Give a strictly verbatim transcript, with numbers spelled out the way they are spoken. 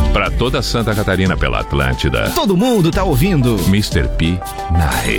Pra toda Santa Catarina pela Atlântida. Todo mundo tá ouvindo mister P na rede.